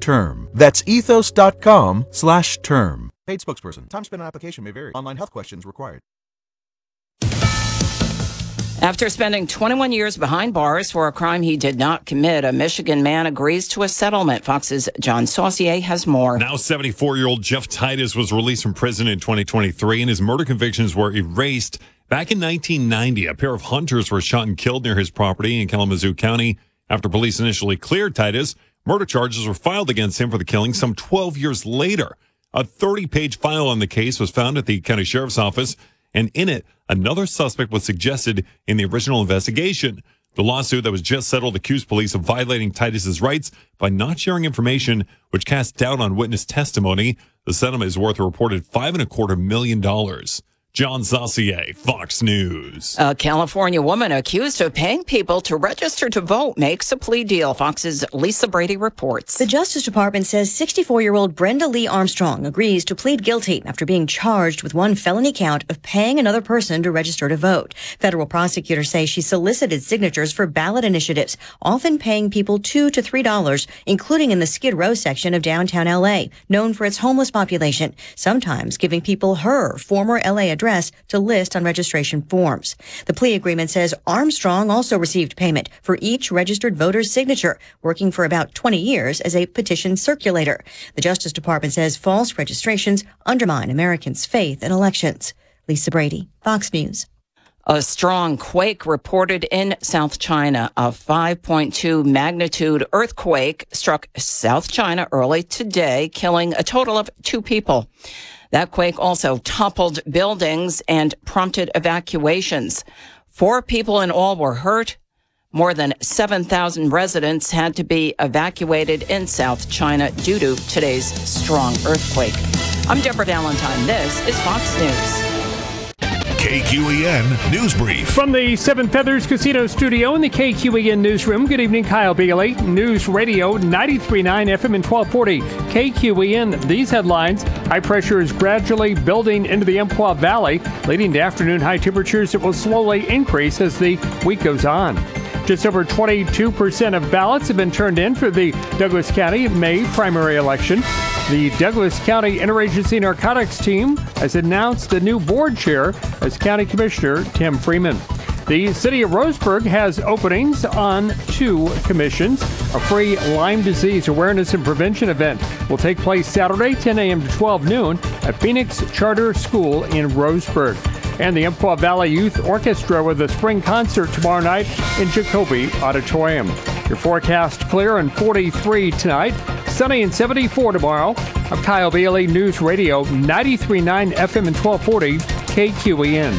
ethos.com/term. That's ethos.com/term. Paid spokesperson. Time spent on application may vary. Online health questions required. After spending 21 years behind bars for a crime he did not commit, a Michigan man agrees to a settlement. Fox's John Saucier has more. Now 74-year-old Jeff Titus was released from prison in 2023, and his murder convictions were erased. Back in 1990, a pair of hunters were shot and killed near his property in Kalamazoo County. After police initially cleared Titus, murder charges were filed against him for the killing some 12 years later. A 30-page file on the case was found at the county sheriff's office, and in it, another suspect was suggested in the original investigation. The lawsuit that was just settled accused police of violating Titus's rights by not sharing information, which cast doubt on witness testimony. The settlement is worth a reported $5.25 million. John Saucier, Fox News. A California woman accused of paying people to register to vote makes a plea deal. Fox's Lisa Brady reports. The Justice Department says 64-year-old Brenda Lee Armstrong agrees to plead guilty after being charged with one felony count of paying another person to register to vote. Federal prosecutors say she solicited signatures for ballot initiatives, often paying people $2 to $3, including in the Skid Row section of downtown L.A., known for its homeless population, sometimes giving people her former L.A. address to list on registration forms. The plea agreement says Armstrong also received payment for each registered voter's signature, working for about 20 years as a petition circulator. The Justice Department says false registrations undermine Americans' faith in elections. Lisa Brady, Fox News. A strong quake reported in South China. A 5.2 magnitude earthquake struck South China early today, killing a total of 2 people. That quake also toppled buildings and prompted evacuations. 4 people in all were hurt. More than 7,000 residents had to be evacuated in South China due to today's strong earthquake. I'm Deborah Valentine. This is Fox News. KQEN News Brief. From the Seven Feathers Casino Studio in the KQEN Newsroom, good evening, Kyle Bailey. News Radio 93.9 FM and 1240 KQEN. These headlines: high pressure is gradually building into the Umpqua Valley, leading to afternoon high temperatures that will slowly increase as the week goes on. Just over 22% of ballots have been turned in for the Douglas County May primary election. The Douglas County Interagency Narcotics Team has announced a new board chair as County Commissioner Tim Freeman. The City of Roseburg has openings on 2 commissions. A free Lyme disease awareness and prevention event will take place Saturday, 10 a.m. to 12 noon at Phoenix Charter School in Roseburg. And the Umpqua Valley Youth Orchestra with a spring concert tomorrow night in Jacoby Auditorium. Your forecast clear and 43 tonight, sunny and 74 tomorrow. I'm Kyle Bailey, News Radio 93.9 FM and 1240 KQEN.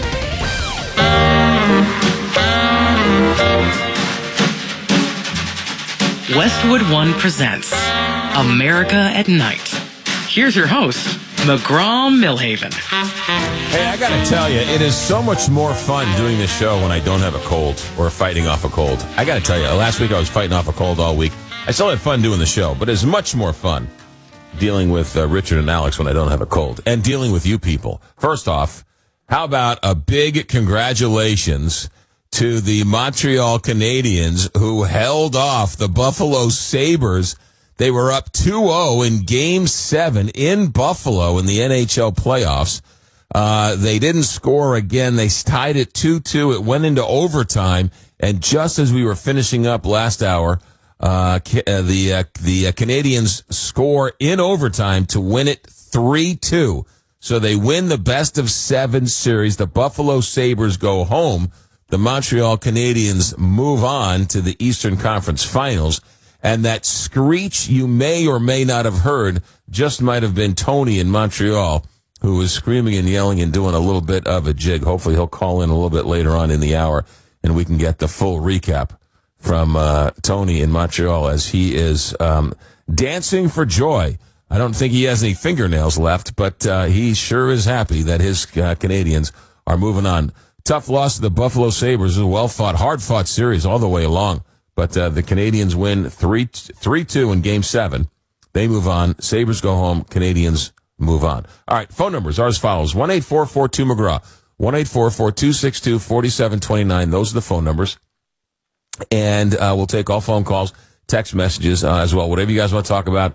Westwood One presents America at Night. Here's your host, McGraw Millhaven. Hey, I gotta tell you, it is so much more fun doing this show when I don't have a cold or fighting off a cold. I gotta tell you, last week I was fighting off a cold all week. I still had fun doing the show, but it's much more fun dealing with Richard and Alex when I don't have a cold and dealing with you people. First off, how about a big congratulations to the Montreal Canadiens who held off the Buffalo Sabres. They were up 2-0 in Game 7 in Buffalo in the NHL playoffs. They didn't score again. They tied it 2-2. It went into overtime, and just as we were finishing up last hour, the Canadians score in overtime to win it 3-2. So they win the best-of-7 series. The Buffalo Sabres go home. The Montreal Canadiens move on to the Eastern Conference Finals. And that screech you may or may not have heard just might have been Tony in Montreal, who was screaming and yelling and doing a little bit of a jig. Hopefully he'll call in a little bit later on in the hour, and we can get the full recap from Tony in Montreal as he is dancing for joy. I don't think he has any fingernails left, but he sure is happy that his Canadians are moving on. Tough loss to the Buffalo Sabres. A well-fought, hard-fought series all the way along. But the Canadians win 3-2 in Game 7. They move on. Sabres go home. Canadians move on. All right, phone numbers are as follows. 1-844-2-McGraw. 1-844-262-4729. Those are the phone numbers. And we'll take all phone calls, text messages as well. Whatever you guys want to talk about,